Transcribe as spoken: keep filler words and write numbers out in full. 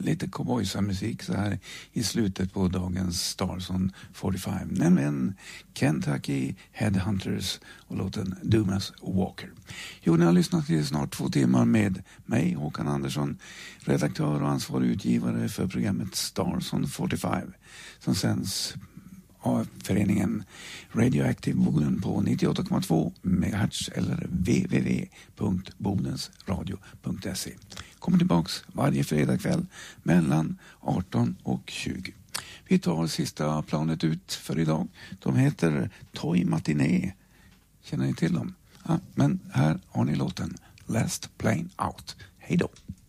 lite cowboysa-musik så här i slutet på dagens Stars on fyrtiofem. Nämligen Kentucky Headhunters och låten Dumas Walker. Jo, ni har lyssnat till snart två timmar med mig, Håkan Andersson, redaktör och ansvarig utgivare för programmet Stars on fyrtiofem som sänds av föreningen Radioactive Boden på nittioåtta komma två megahertz eller w w w punkt bodensradio punkt se. Kommer tillbaks varje fredagkväll mellan arton och tjugo. Vi tar sista planet ut för idag. De heter Toy Matiné. Känner ni till dem? Ja, men här har ni låten Last Plane Out. Hej då!